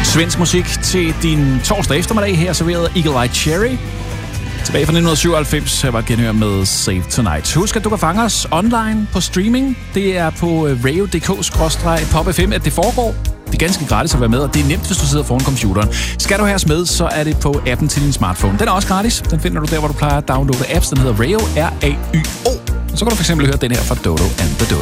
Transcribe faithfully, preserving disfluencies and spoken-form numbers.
Svensk musik til din torsdag eftermiddag her, serveret Eagle Eye Cherry. Tilbage fra nitten syvoghalvfems var genhør med Save Tonight. Husk, at du kan fange os online på streaming. Det er på radio punktum d k skråstreg pop f m, at det foregår. Det er ganske gratis at være med, og det er nemt, hvis du sidder foran computeren. Skal du have os med, så er det på appen til din smartphone. Den er også gratis. Den finder du der, hvor du plejer at downloade apps. Den hedder Rayo, R A Y O. Så kan du fx høre den her fra Dodo and the Dodo.